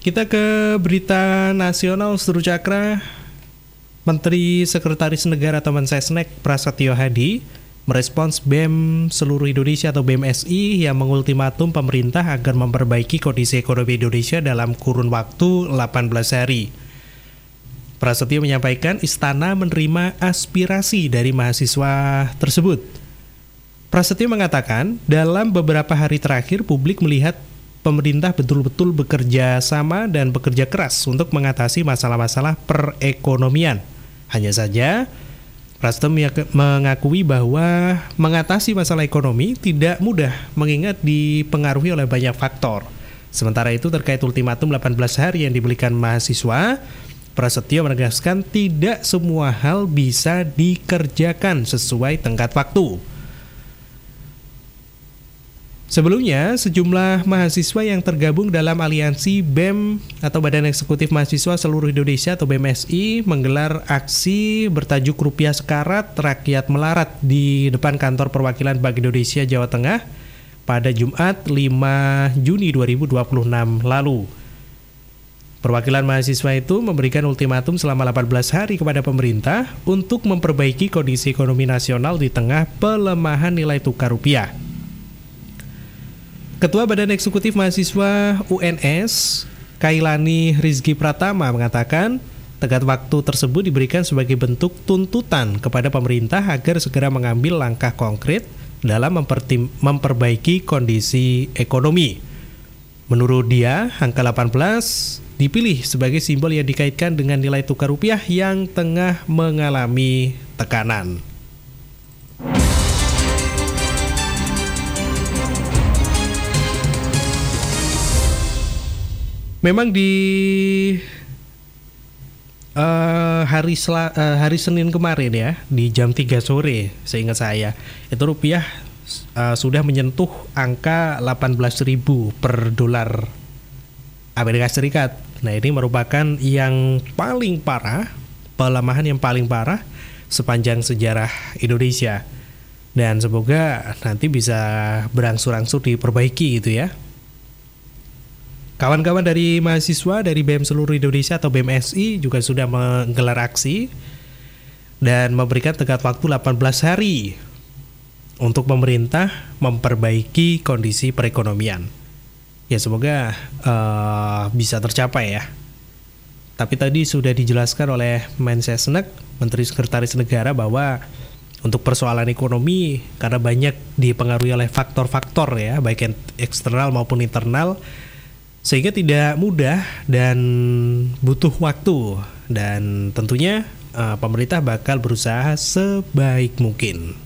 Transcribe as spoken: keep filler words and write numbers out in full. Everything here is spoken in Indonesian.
Kita ke berita nasional seluruh cakra. Menteri Sekretaris Negara atau Mensesnek Prasetyo Hadi merespons B E M seluruh Indonesia atau B E M S I yang mengultimatum pemerintah agar memperbaiki kondisi ekonomi Indonesia dalam kurun waktu delapan belas hari. Prasetyo menyampaikan istana menerima aspirasi dari mahasiswa tersebut. Prasetyo mengatakan dalam beberapa hari terakhir publik melihat pemerintah betul-betul bekerja sama dan bekerja keras untuk mengatasi masalah-masalah perekonomian. Hanya saja, Prasetyo mengakui bahwa mengatasi masalah ekonomi tidak mudah mengingat dipengaruhi oleh banyak faktor. Sementara itu terkait ultimatum delapan belas hari yang diberikan mahasiswa, Prasetyo menegaskan tidak semua hal bisa dikerjakan sesuai tenggat waktu. Sebelumnya, sejumlah mahasiswa yang tergabung dalam aliansi B E M atau Badan Eksekutif Mahasiswa Seluruh Indonesia atau B E M S I menggelar aksi bertajuk Rupiah Sekarat Rakyat Melarat di depan kantor perwakilan Bank Indonesia Jawa Tengah pada Jumat lima Juni dua ribu dua puluh enam lalu. Perwakilan mahasiswa itu memberikan ultimatum selama delapan belas hari kepada pemerintah untuk memperbaiki kondisi ekonomi nasional di tengah pelemahan nilai tukar rupiah. Ketua Badan Eksekutif Mahasiswa U N S, Kailani Rizky Pratama mengatakan, tenggat waktu tersebut diberikan sebagai bentuk tuntutan kepada pemerintah agar segera mengambil langkah konkret dalam mempertim- memperbaiki kondisi ekonomi. Menurut dia, angka delapan belas dipilih sebagai simbol yang dikaitkan dengan nilai tukar rupiah yang tengah mengalami tekanan. Memang di uh, hari sel- uh, hari Senin kemarin ya, di jam tiga sore, seingat saya, itu rupiah uh, sudah menyentuh angka delapan belas ribu per dolar Amerika Serikat. Nah, ini merupakan yang paling parah, pelemahan yang paling parah sepanjang sejarah Indonesia. Dan semoga nanti bisa berangsur-angsur diperbaiki gitu ya. Kawan-kawan dari mahasiswa dari B E M seluruh Indonesia atau B E M S I juga sudah menggelar aksi dan memberikan tenggat waktu delapan belas hari untuk pemerintah memperbaiki kondisi perekonomian. Ya semoga uh, bisa tercapai ya. Tapi tadi sudah dijelaskan oleh Mensesnek, Menteri Sekretaris Negara, bahwa untuk persoalan ekonomi karena banyak dipengaruhi oleh faktor-faktor ya, baik eksternal maupun internal, sehingga tidak mudah dan butuh waktu, dan tentunya uh, pemerintah bakal berusaha sebaik mungkin.